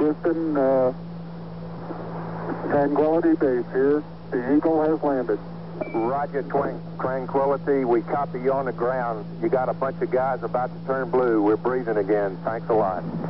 Houston, Tranquility Base here. The Eagle has landed. Roger, Tranquility. We copy you on the ground. You got a bunch of guys about to turn blue. We're breathing again. Thanks a lot.